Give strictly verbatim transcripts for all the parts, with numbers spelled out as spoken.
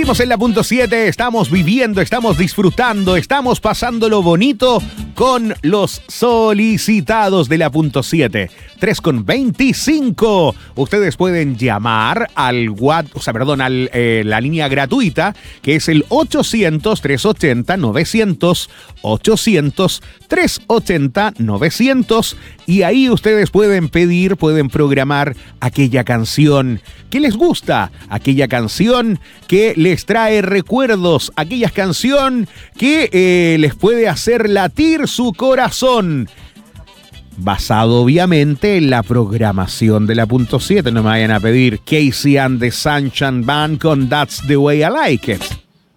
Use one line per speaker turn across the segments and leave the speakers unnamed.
Seguimos en la punto siete, estamos viviendo, estamos disfrutando, estamos pasando lo bonito con los solicitados de la punto siete. tres con veinticinco. Ustedes pueden llamar al WhatsApp, o sea, perdón, a eh, la línea gratuita, que es el ochocientos, trescientos ochenta, novecientos, ochocientos, trescientos ochenta, novecientos, y ahí ustedes pueden pedir, pueden programar aquella canción que les gusta, aquella canción que les trae recuerdos, aquella canción que eh, les puede hacer latir su corazón. Basado obviamente en la programación de la punto siete. No me vayan a pedir Casey and the Sunshine Band con That's the Way I Like It.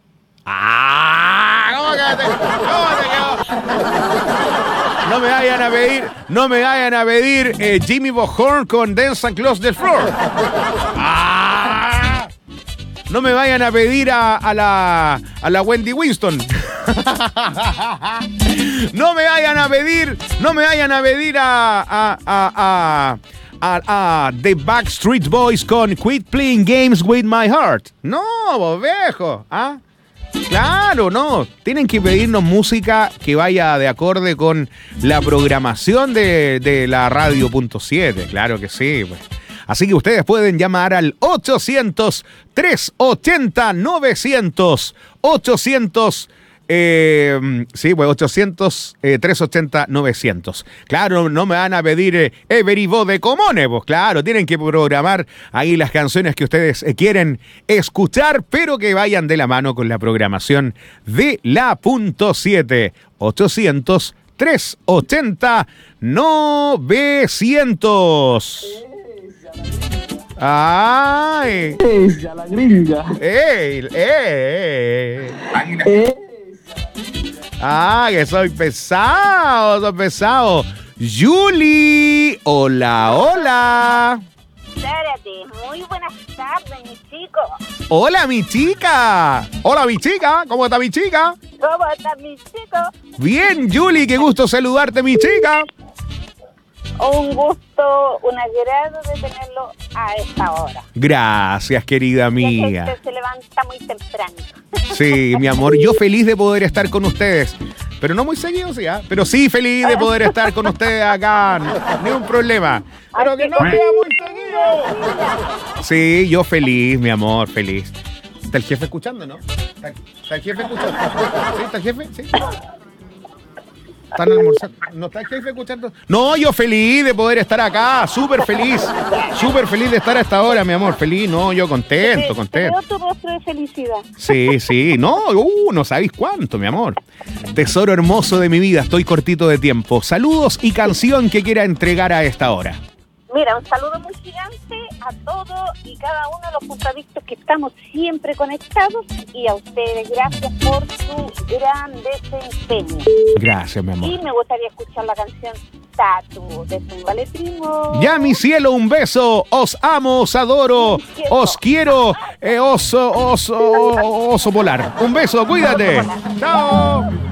¡Ah! ¿Cómo que te, cómo te quedó? No me vayan a pedir, no me vayan a pedir eh, Jimmy Bohorn con Dance and Close the Floor. ¡Ah! No me vayan a pedir a, a la a la Wendy Winston. No me vayan a pedir, no me vayan a pedir a a a a, a, a The Backstreet Boys con Quit Playing Games with My Heart. No, bobejo, ¿ah? Claro, no. Tienen que pedirnos música que vaya de acorde con la programación de, de la radio punto siete. Claro que sí, pues. Así que ustedes pueden llamar al ochocientos, trescientos ochenta, novecientos. ochocientos, eh, sí, pues ochocientos, eh, trescientos ochenta, novecientos. Claro, no me van a pedir eh, Everybody Comone, pues claro, tienen que programar ahí las canciones que ustedes eh, quieren escuchar, pero que vayan de la mano con la programación de la punto siete. ochocientos, trescientos ochenta, novecientos. ¡Ay!
Ella, la gringa.
¡Ey! ¡Ey! ¡Ey! ¡Ah, que soy pesado! ¡Soy pesado! ¡Yuli! ¡Hola, hola!
Espérate, muy buenas tardes, mi chico.
¡Hola, mi chica! ¡Hola, mi chica! ¿Cómo está mi chica?
¿Cómo está mi chico?
Bien, Yuli, qué gusto saludarte, mi chica.
Un gusto, un agrado de tenerlo a esta hora.
Gracias, querida mía.
La gente se levanta muy temprano.
Sí, mi amor, yo feliz de poder estar con ustedes. Pero no muy seguido, sí, ¿eh? Pero sí feliz de poder estar con ustedes acá. Ni un problema. Pero que no sea muy seguido. Sí, yo feliz, mi amor, feliz. ¿Está el jefe escuchando, no? ¿Está, está el jefe escuchando? ¿Sí? ¿Está el jefe? Sí. ¿Están almorzando? ¿No está el jefe escuchando? No, yo feliz de poder estar acá, súper feliz, súper feliz de estar a esta hora, mi amor, feliz, no, yo contento, contento.
Te veo tu rostro de felicidad.
Sí, sí, no, uh, no sabéis cuánto, mi amor. Tesoro hermoso de mi vida, estoy cortito de tiempo. Saludos y canción que quiera entregar a esta hora.
Mira, un saludo muy gigante a todos y cada uno de los puntadictos que estamos siempre conectados, y a ustedes gracias por su gran desempeño.
Gracias, mi amor.
Y me gustaría escuchar la canción Tatu de Zumbale Primo.
Ya, mi cielo, un beso. Os amo, os adoro, os quiero, eh, oso, oso, oso polar. Un beso, cuídate. Chao.